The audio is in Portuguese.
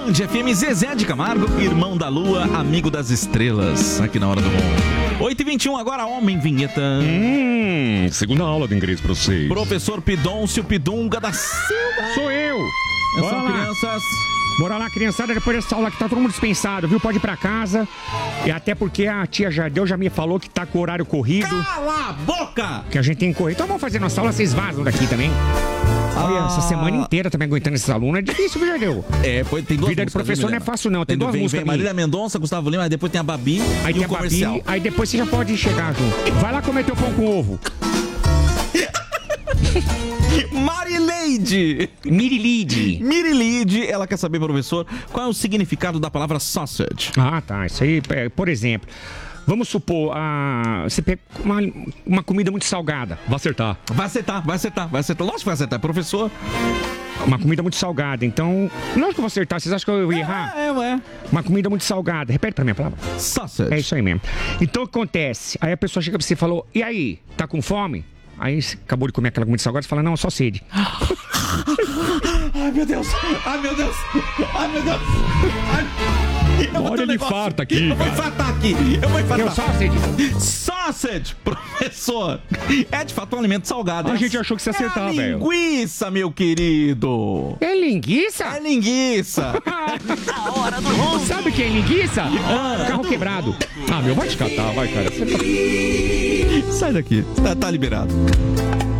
Band FM, Zezé de Camargo, irmão da lua, amigo das estrelas, aqui na Hora do Bom. 8h21, agora homem vinheta. Segunda aula de inglês pra vocês. Professor Pidôncio Pidunga da Silva. Sou eu. São crianças. Bora lá, criançada, depois dessa aula que tá todo mundo dispensado, viu? Pode ir pra casa. E até porque a tia Jardel já me falou que tá com o horário corrido. Cala a boca! Que a gente tem que correr. Então vamos fazer nossa aula, vocês vazam daqui também. Olha, essa semana inteira também aguentando esses alunos é difícil, viu, Jardel? Tem duas vida de professor não é fácil, não. Tem duas músicas. Vem Marília Mendonça, Gustavo Lima, aí depois tem a Babi aí tem a comercial. Babi, aí depois você já pode chegar junto. Vai lá comer teu pão com ovo. Mirilide, ela quer saber, professor, qual é o significado da palavra sausage? Ah, tá, isso aí, por exemplo, vamos supor, você pega uma comida muito salgada. Vai acertar. Lógico que vai acertar, professor. Uma comida muito salgada, então... Lógico que eu vou acertar, vocês acham que eu ia errar? Ué. Uma comida muito salgada, repete pra mim a palavra. Sausage. É isso aí mesmo. Então o que acontece? Aí a pessoa chega pra você e falou, e aí, tá com fome? Aí você acabou de comer aquela comida salgada e fala, não, só sede. Ai, meu Deus. Olha, ele farta aqui. Eu vou infartar aqui. Sausage, professor. É de fato um alimento salgado. A gente achou que você ia acertar, velho. Linguiça, meu querido. É linguiça? É linguiça. A Hora do Bom. Sabe o que é linguiça? Carro quebrado. Vai te catar, vai, cara. Sai daqui. Tá liberado.